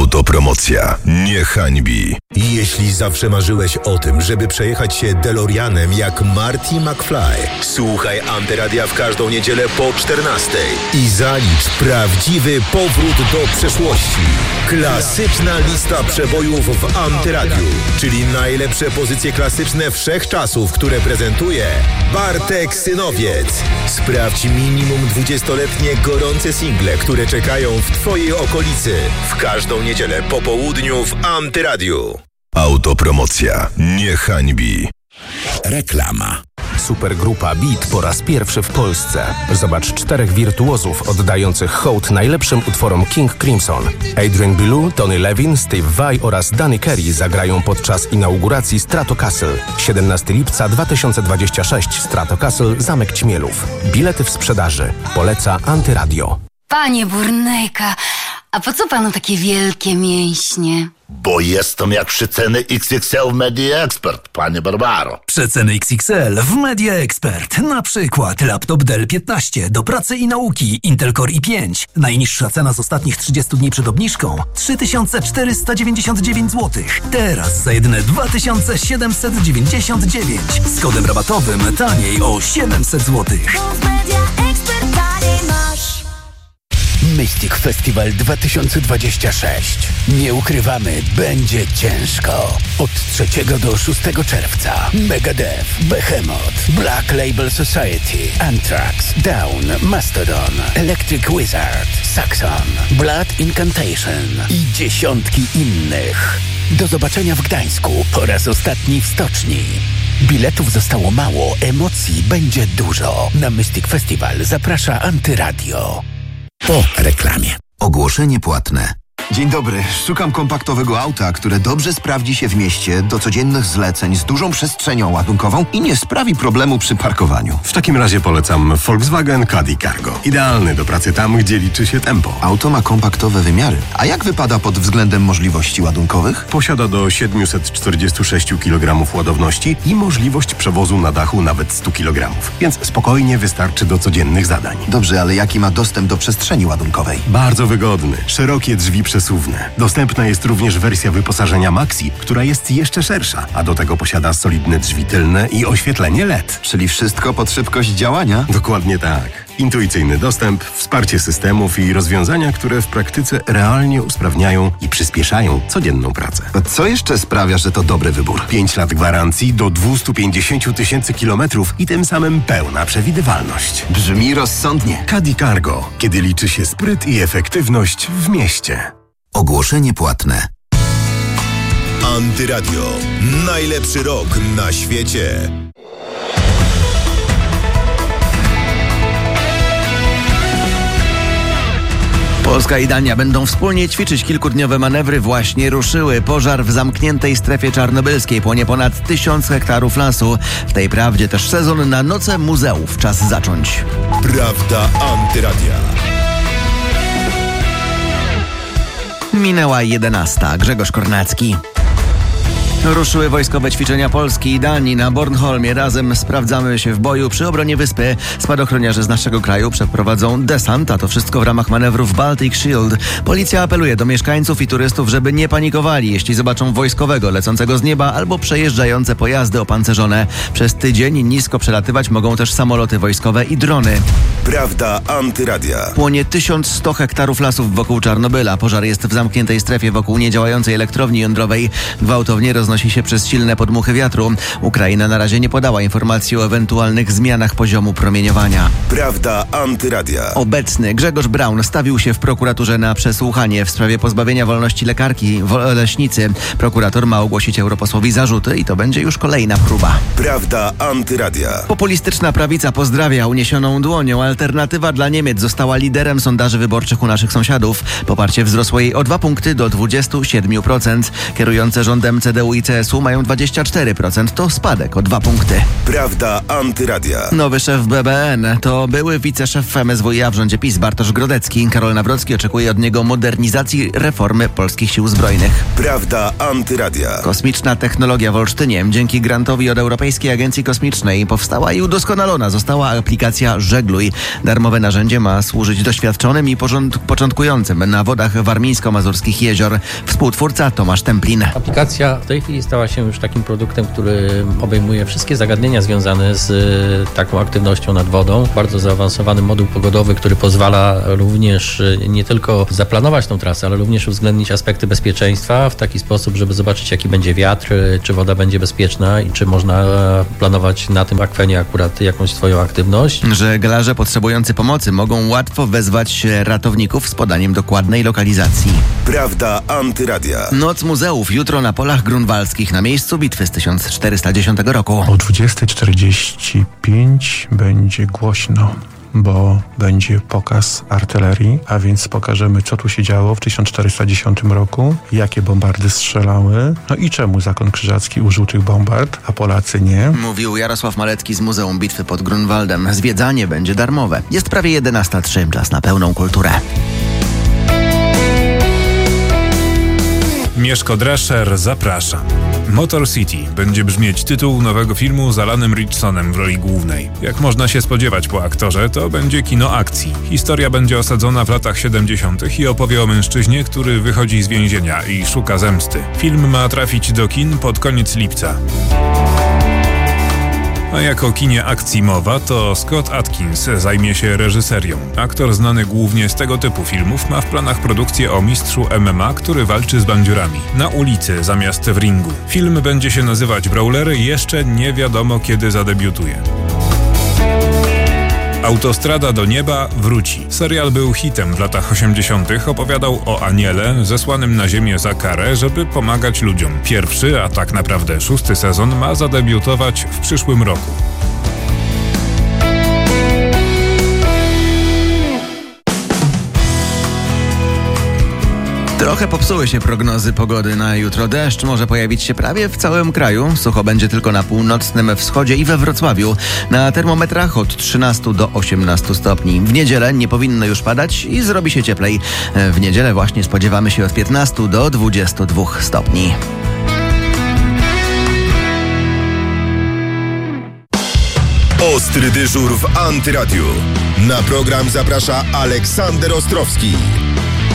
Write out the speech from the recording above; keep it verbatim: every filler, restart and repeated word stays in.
Autopromocja nie hańbi. Jeśli zawsze marzyłeś o tym, żeby przejechać się DeLoreanem jak Marty McFly, słuchaj Antyradia w każdą niedzielę po czternastej i zalicz prawdziwy powrót do przeszłości. Klasyczna lista przebojów w Antyradiu, czyli najlepsze pozycje klasyczne wszechczasów, które prezentuje Bartek Synowiec. Sprawdź minimum dwudziestoletnie gorące single, które czekają w Twojej okolicy. W każdą niedzielę po południu w Antyradiu. Autopromocja nie hańbi. Reklama. Supergrupa Beat po raz pierwszy w Polsce. Zobacz czterech wirtuozów oddających hołd najlepszym utworom King Crimson. Adrian Belew, Tony Levin, Steve Vai oraz Danny Carey zagrają podczas inauguracji Stratocastle. siedemnastego lipca dwa tysiące dwudziestego szóstego Stratocastle, Zamek Ćmielów. Bilety w sprzedaży. Poleca Antyradio. Panie Burnejka, a po co panu takie wielkie mięśnie? Bo jestem jak przeceny X X L w Media Expert, panie Barbaro. Przeceny X X L w Media Expert. Na przykład laptop Dell piętnaście do pracy i nauki Intel Core i pięć. Najniższa cena z ostatnich trzydziestu dni przed obniżką trzy tysiące czterysta dziewięćdziesiąt dziewięć złotych. Teraz za jedyne dwa tysiące siedemset dziewięćdziesiąt dziewięć. Z kodem rabatowym taniej o siedemset złotych. Mystic Festival dwa tysiące dwudziesty szósty. Nie ukrywamy, będzie ciężko. Od trzeciego do szóstego czerwca Megadeth, Behemoth, Black Label Society, Anthrax, Down, Mastodon, Electric Wizard, Saxon, Blood Incantation i dziesiątki innych. Do zobaczenia w Gdańsku po raz ostatni w Stoczni. Biletów zostało mało, emocji będzie dużo. Na Mystic Festival zaprasza Antyradio. Po reklamie. Ogłoszenie płatne. Dzień dobry. Szukam kompaktowego auta, które dobrze sprawdzi się w mieście, do codziennych zleceń, z dużą przestrzenią ładunkową i nie sprawi problemu przy parkowaniu. W takim razie polecam Volkswagen Caddy Cargo. Idealny do pracy tam, gdzie liczy się tempo. Auto ma kompaktowe wymiary. A jak wypada pod względem możliwości ładunkowych? Posiada do siedemset czterdzieści sześć kilogramów ładowności i możliwość przewozu na dachu nawet stu kilogramów. Więc spokojnie wystarczy do codziennych zadań. Dobrze, ale jaki ma dostęp do przestrzeni ładunkowej? Bardzo wygodny. Szerokie drzwi przesuwne. Dostępna jest również wersja wyposażenia Maxi, która jest jeszcze szersza, a do tego posiada solidne drzwi tylne i oświetlenie L E D. Czyli wszystko pod szybkość działania? Dokładnie tak. Intuicyjny dostęp, wsparcie systemów i rozwiązania, które w praktyce realnie usprawniają i przyspieszają codzienną pracę. A co jeszcze sprawia, że to dobry wybór? pięć lat gwarancji do dwieście pięćdziesiąt tysięcy kilometrów i tym samym pełna przewidywalność. Brzmi rozsądnie. Caddy Cargo, kiedy liczy się spryt i efektywność w mieście. Ogłoszenie płatne. Antyradio. Najlepszy rok na świecie. Polska i Dania będą wspólnie ćwiczyć. Kilkudniowe manewry właśnie ruszyły. Pożar w zamkniętej strefie czarnobylskiej. Płonie ponad tysiąc hektarów lasu. W tej prawdzie też sezon na Noce Muzeów. Czas zacząć. Prawda Antyradia. Minęła jedenasta. Grzegorz Kornacki. Ruszyły wojskowe ćwiczenia Polski i Danii na Bornholmie. Razem sprawdzamy się w boju przy obronie wyspy. Spadochroniarze z naszego kraju przeprowadzą desant, a to wszystko w ramach manewrów Baltic Shield. Policja apeluje do mieszkańców i turystów, żeby nie panikowali, jeśli zobaczą wojskowego lecącego z nieba albo przejeżdżające pojazdy opancerzone. Przez tydzień nisko przelatywać mogą też samoloty wojskowe i drony. Prawda Antyradia. Płonie tysiąc sto hektarów lasów wokół Czarnobyla. Pożar jest w zamkniętej strefie wokół niedziałającej elektrowni jądrowej. Gwałtownie roznosi się przez silne podmuchy wiatru. Ukraina na razie nie podała informacji o ewentualnych zmianach poziomu promieniowania. Prawda Antyradia. Obecny Grzegorz Braun stawił się w prokuraturze na przesłuchanie w sprawie pozbawienia wolności lekarki w Oleśnicy. Prokurator ma ogłosić europosłowi zarzuty i to będzie już kolejna próba. Prawda Antyradia. Populistyczna prawica pozdrawia uniesioną dłonią. Alternatywa dla Niemiec została liderem sondaży wyborczych u naszych sąsiadów. Poparcie wzrosło jej o dwa punkty do dwudziestu siedmiu procent. Kierujące rządem C D U i i C S U mają dwadzieścia cztery procent. To spadek o dwa punkty. Prawda Antyradia. Nowy szef B B N to były wiceszef M S W i A w rządzie PiS Bartosz Grodecki. Karol Nawrocki oczekuje od niego modernizacji reformy polskich sił zbrojnych. Prawda Antyradia. Kosmiczna technologia w Olsztynie. Dzięki grantowi od Europejskiej Agencji Kosmicznej powstała i udoskonalona została aplikacja Żegluj. Darmowe narzędzie ma służyć doświadczonym i porząd- początkującym na wodach warmińsko-mazurskich jezior. Współtwórca Tomasz Templin. Aplikacja w tej chwili stała się już takim produktem, który obejmuje wszystkie zagadnienia związane z y, taką aktywnością nad wodą. Bardzo zaawansowany moduł pogodowy, który pozwala również y, nie tylko zaplanować tą trasę, ale również uwzględnić aspekty bezpieczeństwa w taki sposób, żeby zobaczyć, jaki będzie wiatr, y, czy woda będzie bezpieczna i czy można y, planować na tym akwenie akurat jakąś swoją aktywność. Żeglarze potrzebujący pomocy mogą łatwo wezwać ratowników z podaniem dokładnej lokalizacji. Prawda Antyradia. Noc muzeów jutro na polach grunwaldzkich na miejscu bitwy z tysiąc czterysta dziesiątego roku. O dwudziesta czterdzieści pięć będzie głośno, bo będzie pokaz artylerii, a więc pokażemy, co tu się działo w tysiąc czterysta dziesiątym roku, jakie bombardy strzelały, no i czemu Zakon Krzyżacki użył tych bombard, a Polacy nie. Mówił Jarosław Malecki z Muzeum Bitwy pod Grunwaldem. Zwiedzanie będzie darmowe. Jest prawie jedenasta trzy, czas na pełną kulturę. Mieszko Drescher zaprasza. Motor City będzie brzmieć tytuł nowego filmu z Alanem Richsonem w roli głównej. Jak można się spodziewać po aktorze, to będzie kino akcji. Historia będzie osadzona w latach siedemdziesiątych i opowie o mężczyźnie, który wychodzi z więzienia i szuka zemsty. Film ma trafić do kin pod koniec lipca. A jako o kinie akcji mowa, to Scott Adkins zajmie się reżyserią. Aktor znany głównie z tego typu filmów ma w planach produkcję o mistrzu M M A, który walczy z bandziurami. Na ulicy zamiast w ringu. Film będzie się nazywać Brawler i jeszcze nie wiadomo, kiedy zadebiutuje. Autostrada do nieba wróci. Serial był hitem w latach osiemdziesiątych. Opowiadał o aniele zesłanym na ziemię za karę, żeby pomagać ludziom. Pierwszy, a tak naprawdę szósty sezon ma zadebiutować w przyszłym roku. Trochę popsuły się prognozy pogody na jutro. Deszcz może pojawić się prawie w całym kraju. Sucho będzie tylko na północnym wschodzie i we Wrocławiu. Na termometrach od trzynastu do osiemnastu stopni. W niedzielę nie powinno już padać i zrobi się cieplej. W niedzielę właśnie spodziewamy się od piętnastu do dwudziestu dwóch stopni. Ostry dyżur w Antyradiu. Na program zaprasza Aleksander Ostrowski.